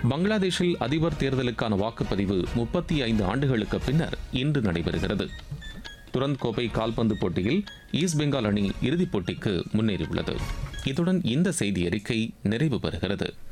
பங்களாதேஷில் அதிபர் தேர்தலுக்கான வாக்குப்பதிவு 35 ஆண்டுகளுக்கு பின்னர் இன்று நடைபெறுகிறது. துரந்த் கோப்பை கால்பந்து போட்டியில் ஈஸ்ட் பெங்கால் அணி இறுதிப் போட்டிக்கு முன்னேறியுள்ளது. இத்துடன் இந்த செய்தி அறிக்கை நிறைவு பெறுகிறது.